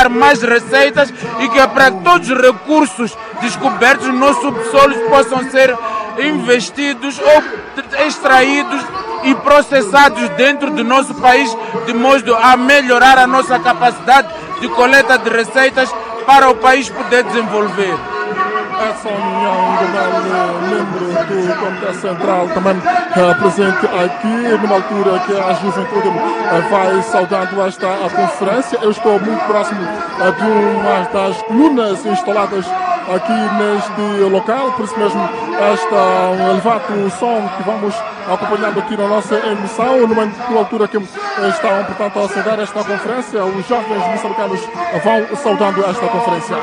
gerar mais receitas e que é para que todos os recursos descobertos nos nossos subsolos possam ser investidos ou extraídos e processados dentro do nosso país, de modo a melhorar a nossa capacidade de coleta de receitas para o país poder desenvolver. Essa união do membro do Comitê Central também presente aqui, numa altura que a juventude vai saudando esta conferência. Eu estou muito próximo de uma das colunas instaladas aqui neste local, por isso mesmo este elevado som que vamos acompanhando aqui na nossa emissão, numa altura que estão, portanto, a saudar esta conferência, os jovens moçambicanos vão saudando esta conferência.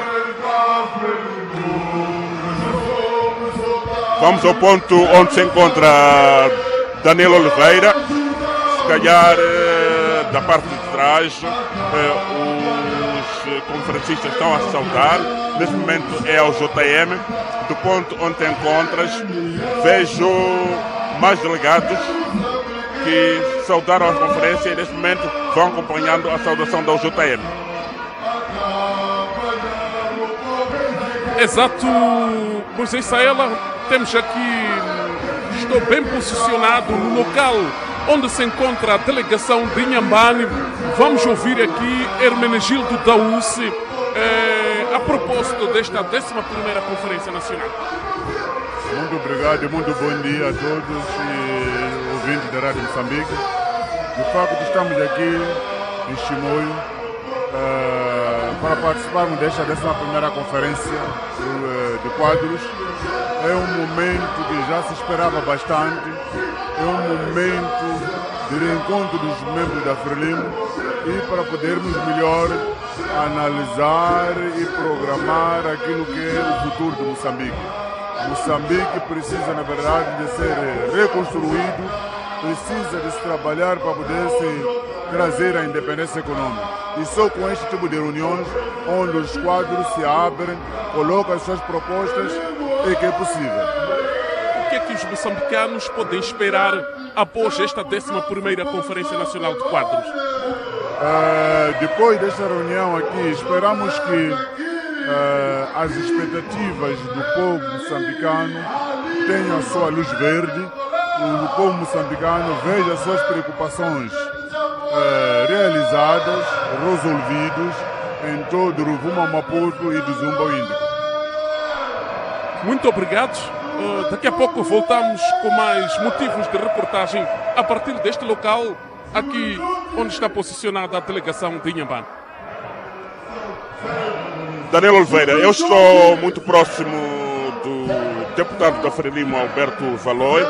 Vamos ao ponto onde se encontra Daniel Oliveira. Se calhar da parte de trás os conferencistas estão a saudar. Neste momento é ao JM. Do ponto onde te encontras, vejo mais delegados que saudaram a conferência e neste momento vão acompanhando a saudação da UJM. Exato, Moisés Saela, temos aqui, estou bem posicionado no local onde se encontra a delegação de Inhambane. Vamos ouvir aqui Hermenegildo Daúce a propósito desta 11ª Conferência Nacional. Muito obrigado e muito bom dia a todos e ouvintes da Rádio Moçambique. De facto, estamos aqui em Chimoio para participarmos desta 11ª Conferência de Quadros. É um momento que já se esperava bastante, é um momento de reencontro dos membros da Frelimo e para podermos melhor analisar e programar aquilo que é o futuro de Moçambique. Moçambique precisa, na verdade, de ser reconstruído, precisa de se trabalhar para poder se trazer a independência econômica. E só com este tipo de reuniões, onde os quadros se abrem, colocam as suas propostas, é que é possível. O que é que os moçambicanos podem esperar após esta 11ª Conferência Nacional de Quadros? Depois desta reunião aqui, esperamos que as expectativas do povo moçambicano tenham a sua luz verde, o povo moçambicano veja as suas preocupações realizadas, resolvidas em todo o Rovuma, Maputo e do Zumba Índico. Muito obrigado. Daqui a pouco voltamos com mais motivos de reportagem a partir deste local, aqui onde está posicionada a delegação de Inhambane. Daniel Oliveira, eu estou muito próximo do deputado da Frelimo, Alberto Valoy,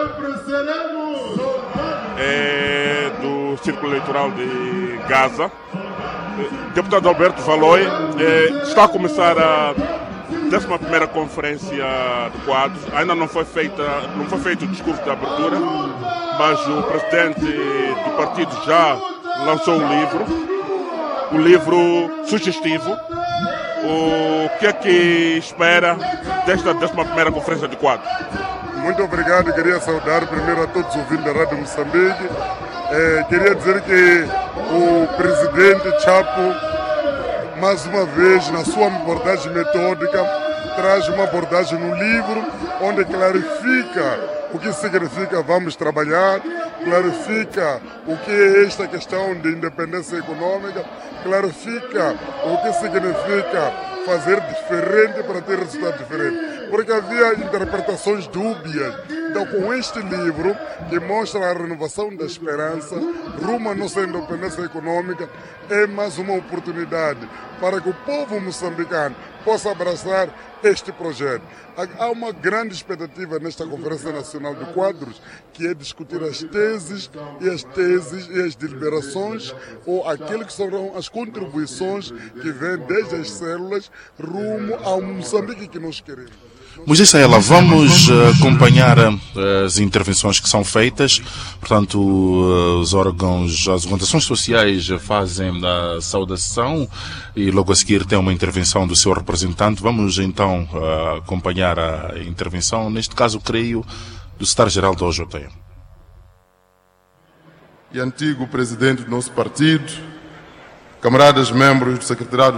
do Círculo Eleitoral de Gaza. Deputado Alberto Valoy está a começar a 11ª Conferência de Quadros. Ainda não foi feito o discurso de abertura, mas o presidente do partido já lançou um livro sugestivo. O que é que espera desta 11ª Conferência de Quadros? Muito obrigado, queria saudar primeiro a todos os ouvintes da Rádio Moçambique. Queria dizer que o presidente Chapo, mais uma vez, na sua abordagem metódica, traz uma abordagem no livro onde clarifica o que significa vamos trabalhar, clarifica o que é esta questão de independência econômica, clarifica o que significa fazer diferente para ter resultado diferente. Porque havia interpretações dúbias. Então, com este livro, que mostra a renovação da esperança rumo à nossa independência econômica, é mais uma oportunidade para que o povo moçambicano possa abraçar este projeto. Há uma grande expectativa nesta Conferência Nacional de Quadros, que é discutir as teses e as deliberações, ou aquilo que serão as contribuições que vêm desde as células rumo ao Moçambique que nós queremos. Moisés Saela, vamos acompanhar as intervenções que são feitas. Portanto, os órgãos, as organizações sociais fazem a saudação e logo a seguir tem uma intervenção do seu representante. Vamos então acompanhar a intervenção, neste caso, creio, do secretário-geral da OJM. E antigo presidente do nosso partido, camaradas membros do secretariado